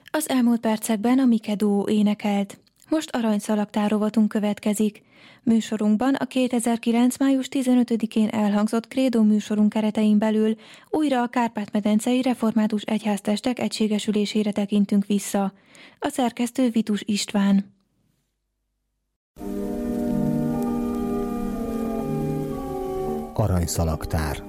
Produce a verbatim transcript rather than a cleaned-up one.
Az elmúlt percekben a Mikedó énekelt. Most aranyszalagtár rovatunk következik. Műsorunkban a kétezer-kilenc. május tizenötödikén elhangzott Krédó műsorunk keretein belül újra a Kárpát-medencei református egyháztestek egységesülésére tekintünk vissza. A szerkesztő Vitus István. Aranyszalagtár.